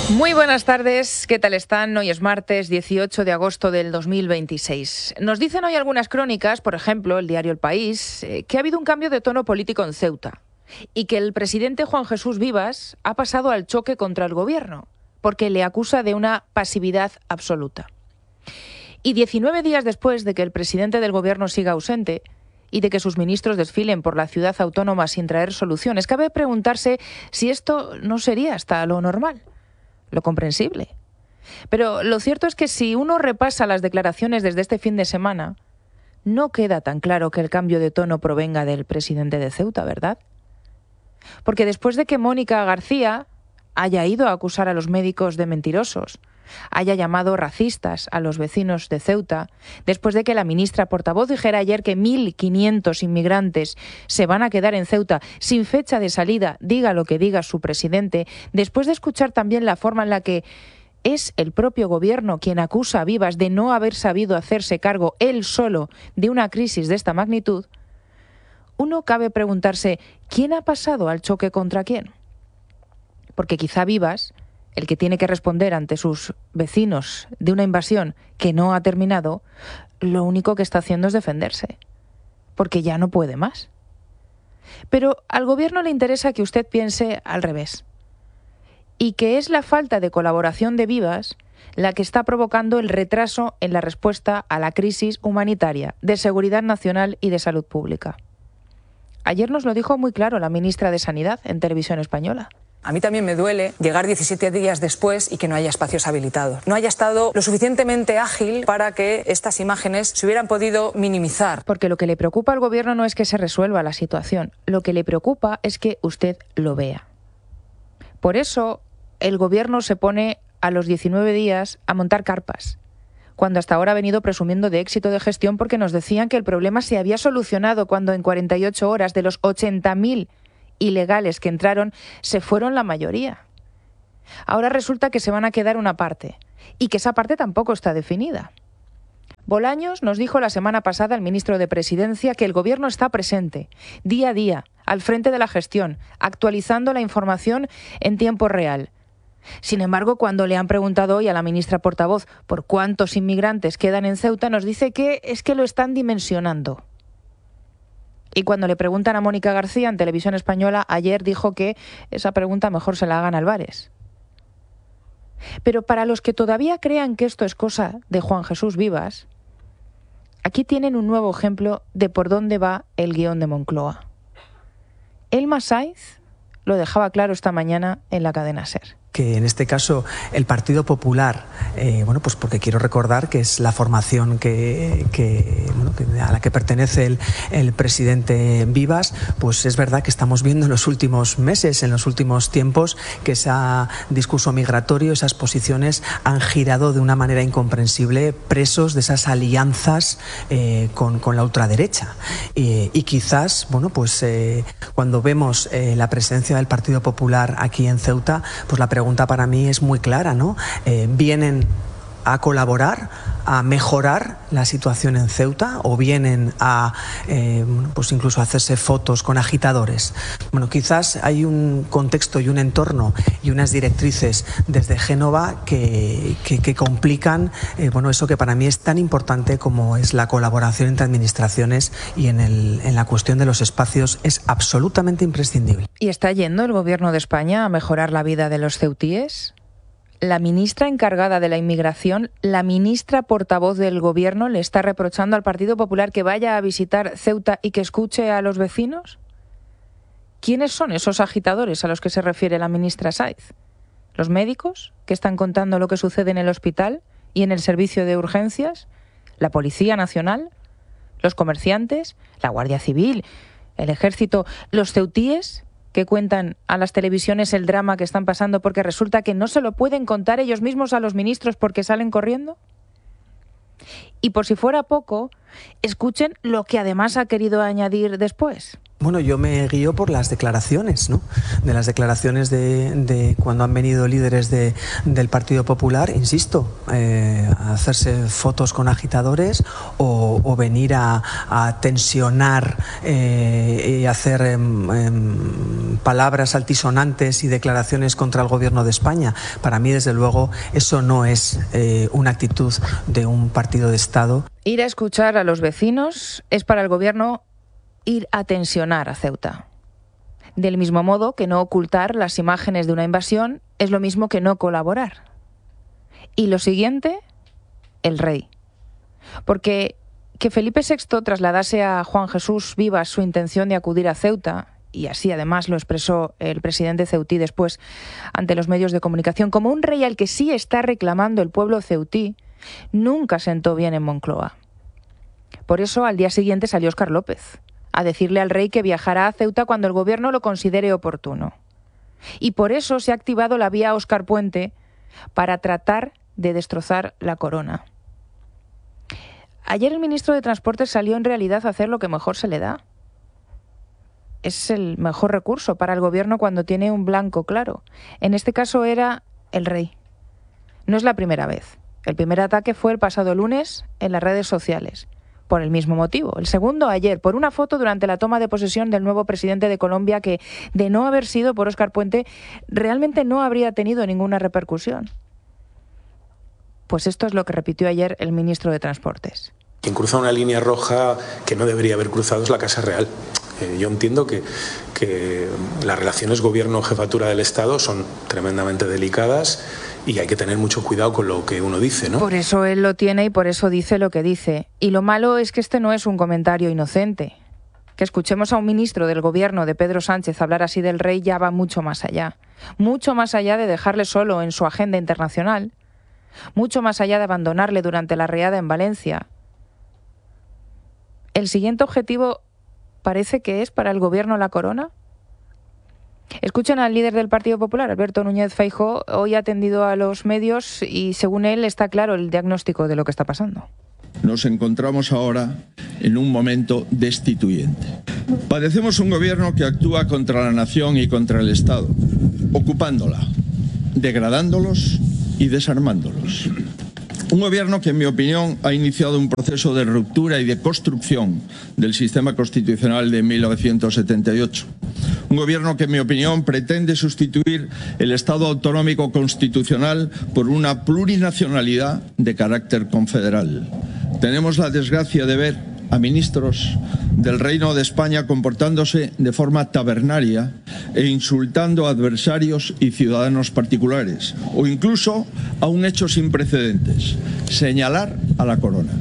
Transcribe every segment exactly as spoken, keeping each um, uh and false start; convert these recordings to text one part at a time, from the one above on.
Muy buenas tardes, ¿qué tal están? Hoy es martes dieciocho de agosto del dos mil veintiséis. Nos dicen hoy algunas crónicas, por ejemplo, el diario El País, eh, que ha habido un cambio de tono político en Ceuta y que el presidente Juan Jesús Vivas ha pasado al choque contra el gobierno, porque le acusa de una pasividad absoluta. Y diecinueve días después de que el presidente del gobierno siga ausente y de que sus ministros desfilen por la ciudad autónoma sin traer soluciones, cabe preguntarse si esto no sería hasta lo normal, lo comprensible. Pero lo cierto es que si uno repasa las declaraciones desde este fin de semana, no queda tan claro que el cambio de tono provenga del presidente de Ceuta, ¿verdad? Porque después de que Mónica García haya ido a acusar a los médicos de mentirosos, haya llamado racistas a los vecinos de Ceuta, después de que la ministra portavoz dijera ayer que mil quinientos inmigrantes se van a quedar en Ceuta sin fecha de salida, diga lo que diga su presidente, después de escuchar también la forma en la que es el propio gobierno quien acusa a Vivas de no haber sabido hacerse cargo él solo de una crisis de esta magnitud, uno cabe preguntarse ¿quién ha pasado al choque contra quién? Porque quizá Vivas, el que tiene que responder ante sus vecinos de una invasión que no ha terminado, lo único que está haciendo es defenderse, porque ya no puede más. Pero al gobierno le interesa que usted piense al revés, y que es la falta de colaboración de Vivas la que está provocando el retraso en la respuesta a la crisis humanitaria, de seguridad nacional y de salud pública. Ayer nos lo dijo muy claro la ministra de Sanidad en Televisión Española. A mí también me duele llegar diecisiete días después y que no haya espacios habilitados. No haya estado lo suficientemente ágil para que estas imágenes se hubieran podido minimizar. Porque lo que le preocupa al gobierno no es que se resuelva la situación, lo que le preocupa es que usted lo vea. Por eso el gobierno se pone a los diecinueve días a montar carpas, cuando hasta ahora ha venido presumiendo de éxito de gestión porque nos decían que el problema se había solucionado cuando en cuarenta y ocho horas de los ochenta mil ilegales que entraron, se fueron la mayoría. Ahora resulta que se van a quedar una parte, y que esa parte tampoco está definida. Bolaños nos dijo la semana pasada al ministro de Presidencia que el gobierno está presente, día a día, al frente de la gestión, actualizando la información en tiempo real. Sin embargo, cuando le han preguntado hoy a la ministra portavoz por cuántos inmigrantes quedan en Ceuta, nos dice que es que lo están dimensionando. Y cuando le preguntan a Mónica García en Televisión Española, ayer dijo que esa pregunta mejor se la hagan a Álvarez. Pero para los que todavía crean que esto es cosa de Juan Jesús Vivas, aquí tienen un nuevo ejemplo de por dónde va el guión de Moncloa. Elma Saiz lo dejaba claro esta mañana en la cadena SER. Que en este caso el Partido Popular, eh, bueno, pues porque quiero recordar que es la formación que, que, bueno, que a la que pertenece el, el presidente Vivas, pues es verdad que estamos viendo en los últimos meses, en los últimos tiempos, que ese discurso migratorio, esas posiciones han girado de una manera incomprensible, presos de esas alianzas eh, con, con la ultraderecha. Y, y quizás, bueno, pues eh, cuando vemos eh, la presencia del Partido Popular aquí en Ceuta, pues la pregunta para mí es muy clara, ¿no? Eh, ¿Vienen a colaborar, a mejorar la situación en Ceuta o vienen a, eh, pues incluso a hacerse fotos con agitadores? Bueno, quizás hay un contexto y un entorno y unas directrices desde Génova que, que, que complican, eh, bueno, eso que para mí es tan importante como es la colaboración entre administraciones y en, el, en la cuestión de los espacios es absolutamente imprescindible. ¿Y está yendo el gobierno de España a mejorar la vida de los ceutíes? La ministra encargada de la inmigración, la ministra portavoz del gobierno, ¿le está reprochando al Partido Popular que vaya a visitar Ceuta y que escuche a los vecinos? ¿Quiénes son esos agitadores a los que se refiere la ministra Saiz? ¿Los médicos que están contando lo que sucede en el hospital y en el servicio de urgencias? ¿La Policía Nacional? ¿Los comerciantes? ¿La Guardia Civil? ¿El Ejército? ¿Los ceutíes que cuentan a las televisiones el drama que están pasando porque resulta que no se lo pueden contar ellos mismos a los ministros porque salen corriendo? Y por si fuera poco, escuchen lo que además ha querido añadir después. Bueno, yo me guío por las declaraciones, ¿no? De las declaraciones de, de cuando han venido líderes de, del Partido Popular, insisto, eh, a hacerse fotos con agitadores o, o venir a, a tensionar eh, y hacer eh, eh, palabras altisonantes y declaraciones contra el gobierno de España. Para mí, desde luego, eso no es eh, una actitud de un partido de Estado. Ir a escuchar a los vecinos es para el gobierno ir a tensionar a Ceuta. Del mismo modo que no ocultar las imágenes de una invasión es lo mismo que no colaborar. Y lo siguiente, el rey. Porque que Felipe sexto trasladase a Juan Jesús Vivas su intención de acudir a Ceuta, y así además lo expresó el presidente ceutí después ante los medios de comunicación, como un rey al que sí está reclamando el pueblo ceutí, nunca sentó bien en Moncloa. Por eso al día siguiente salió Óscar López a decirle al rey que viajará a Ceuta cuando el gobierno lo considere oportuno. Y por eso se ha activado la vía Óscar Puente para tratar de destrozar la corona. Ayer el ministro de Transportes salió en realidad a hacer lo que mejor se le da. Es el mejor recurso para el gobierno cuando tiene un blanco claro. En este caso era el rey. No es la primera vez. El primer ataque fue el pasado lunes en las redes sociales, por el mismo motivo. El segundo ayer, por una foto durante la toma de posesión del nuevo presidente de Colombia que, de no haber sido por Óscar Puente, realmente no habría tenido ninguna repercusión. Pues esto es lo que repitió ayer el ministro de Transportes. Quien cruza una línea roja que no debería haber cruzado es la Casa Real. Eh, yo entiendo que, que las relaciones gobierno-jefatura del Estado son tremendamente delicadas y hay que tener mucho cuidado con lo que uno dice, ¿no? Por eso él lo tiene y por eso dice lo que dice. Y lo malo es que este no es un comentario inocente. Que escuchemos a un ministro del gobierno de Pedro Sánchez hablar así del rey ya va mucho más allá. Mucho más allá de dejarle solo en su agenda internacional. Mucho más allá de abandonarle durante la riada en Valencia. El siguiente objetivo parece que es para el gobierno la corona. Escuchen al líder del Partido Popular, Alberto Núñez Feijóo, hoy ha atendido a los medios y según él está claro el diagnóstico de lo que está pasando. Nos encontramos ahora en un momento destituyente. Padecemos un gobierno que actúa contra la nación y contra el Estado, ocupándola, degradándolos y desarmándolos. Un gobierno que, en mi opinión, ha iniciado un proceso de ruptura y de construcción del sistema constitucional de mil novecientos setenta y ocho. Un gobierno que, en mi opinión, pretende sustituir el Estado autonómico constitucional por una plurinacionalidad de carácter confederal. Tenemos la desgracia de ver a ministros del Reino de España comportándose de forma tabernaria e insultando a adversarios y ciudadanos particulares, o incluso a un hecho sin precedentes, señalar a la corona.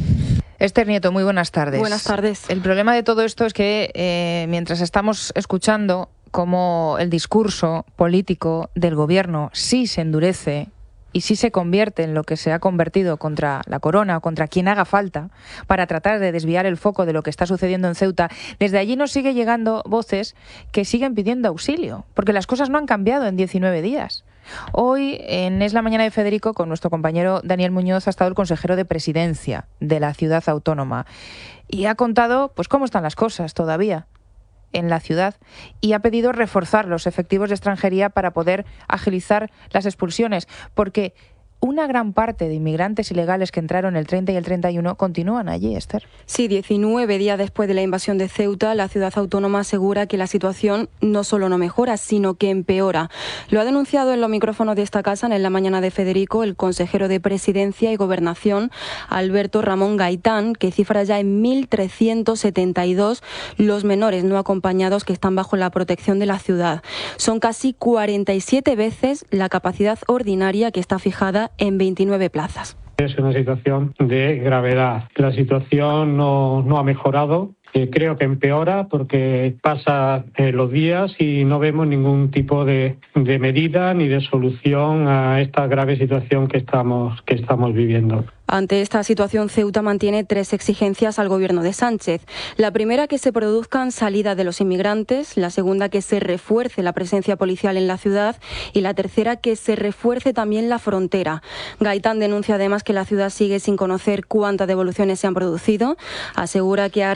Esther Nieto, muy buenas tardes. Buenas tardes. El problema de todo esto es que eh, mientras estamos escuchando cómo el discurso político del gobierno sí se endurece y sí se convierte en lo que se ha convertido contra la corona o contra quien haga falta para tratar de desviar el foco de lo que está sucediendo en Ceuta, desde allí nos sigue llegando voces que siguen pidiendo auxilio, porque las cosas no han cambiado en diecinueve días. Hoy, en Es la Mañana de Federico, con nuestro compañero Daniel Muñoz, ha estado el consejero de Presidencia de la ciudad autónoma y ha contado pues cómo están las cosas todavía en la ciudad y ha pedido reforzar los efectivos de extranjería para poder agilizar las expulsiones, porque una gran parte de inmigrantes ilegales que entraron el treinta y el treinta y uno continúan allí, Esther. Sí, diecinueve días después de la invasión de Ceuta, la ciudad autónoma asegura que la situación no solo no mejora, sino que empeora. Lo ha denunciado en los micrófonos de esta casa, en En la Mañana de Federico, el consejero de Presidencia y Gobernación, Alberto Ramón Gaitán, que cifra ya en mil trescientos setenta y dos los menores no acompañados que están bajo la protección de la ciudad. Son casi cuarenta y siete veces la capacidad ordinaria que está fijada en veintinueve plazas. Es una situación de gravedad. La situación no, no ha mejorado. Eh, creo que empeora porque pasa eh, los días y no vemos ningún tipo de, de medida ni de solución a esta grave situación que estamos, que estamos viviendo. Ante esta situación, Ceuta mantiene tres exigencias al gobierno de Sánchez. La primera, que se produzcan salidas de los inmigrantes. La segunda, que se refuerce la presencia policial en la ciudad. Y la tercera, que se refuerce también la frontera. Gaitán denuncia además que la ciudad sigue sin conocer cuántas devoluciones se han producido. Asegura que ha reclamado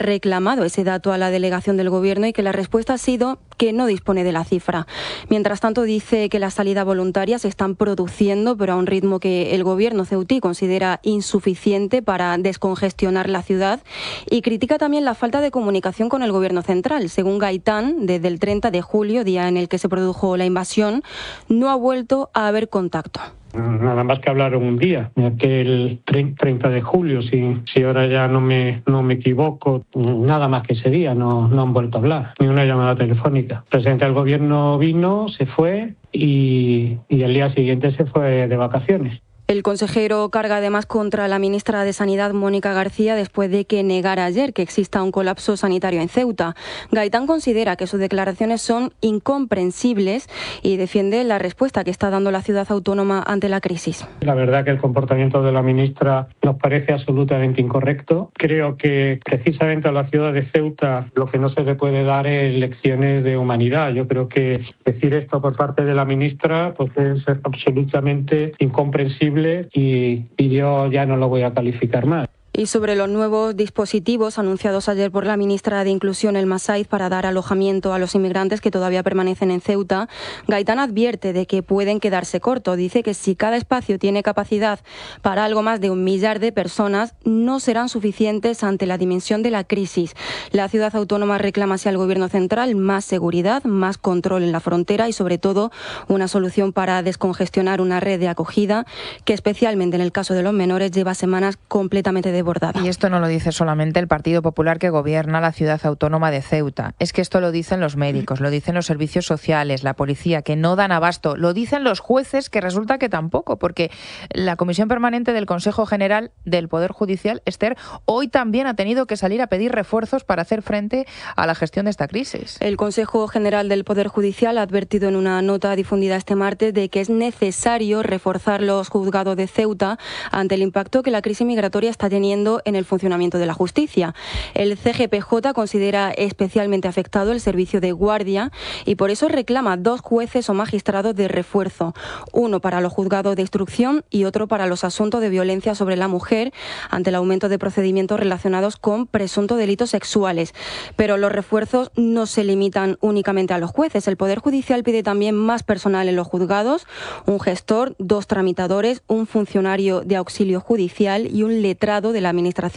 informado ese dato a la delegación del Gobierno y que la respuesta ha sido que no dispone de la cifra. Mientras tanto, dice que las salidas voluntarias se están produciendo, pero a un ritmo que el Gobierno ceutí considera insuficiente para descongestionar la ciudad, y critica también la falta de comunicación con el Gobierno central. Según Gaitán, desde el treinta de julio, día en el que se produjo la invasión, no ha vuelto a haber contacto. Nada más que hablaron un día, aquel treinta de julio, si, si ahora ya no me, no me equivoco, nada más que ese día, no, no han vuelto a hablar, ni una llamada telefónica. El presidente del Gobierno vino, se fue y, y al día siguiente se fue de vacaciones. El consejero carga además contra la ministra de Sanidad, Mónica García, después de que negara ayer que exista un colapso sanitario en Ceuta. Gaitán considera que sus declaraciones son incomprensibles y defiende la respuesta que está dando la ciudad autónoma ante la crisis. La verdad que el comportamiento de la ministra nos parece absolutamente incorrecto. Creo que precisamente a la ciudad de Ceuta lo que no se le puede dar es lecciones de humanidad. Yo creo que decir esto por parte de la ministra pues es absolutamente incomprensible. Y, y yo ya no lo voy a calificar más. Y sobre los nuevos dispositivos anunciados ayer por la ministra de Inclusión, Elma Saiz, para dar alojamiento a los inmigrantes que todavía permanecen en Ceuta, Gaitán advierte de que pueden quedarse cortos. Dice que si cada espacio tiene capacidad para algo más de un millar de personas, no serán suficientes ante la dimensión de la crisis. La ciudad autónoma reclama hacia el Gobierno central más seguridad, más control en la frontera y, sobre todo, una solución para descongestionar una red de acogida que, especialmente en el caso de los menores, lleva semanas completamente de Y esto no lo dice solamente el Partido Popular que gobierna la ciudad autónoma de Ceuta. Es que esto lo dicen los médicos, lo dicen los servicios sociales, la policía, que no dan abasto. Lo dicen los jueces, que resulta que tampoco, porque la Comisión Permanente del Consejo General del Poder Judicial, Esther, hoy también ha tenido que salir a pedir refuerzos para hacer frente a la gestión de esta crisis. El Consejo General del Poder Judicial ha advertido en una nota difundida este martes de que es necesario reforzar los juzgados de Ceuta ante el impacto que la crisis migratoria está teniendo en el funcionamiento de la justicia. El C G P J considera especialmente afectado el servicio de guardia y por eso reclama dos jueces o magistrados de refuerzo, uno para los juzgados de instrucción y otro para los asuntos de violencia sobre la mujer, ante el aumento de procedimientos relacionados con presuntos delitos sexuales. Pero los refuerzos no se limitan únicamente a los jueces. El Poder Judicial pide también más personal en los juzgados, un gestor, dos tramitadores, un funcionario de auxilio judicial y un letrado de la Administración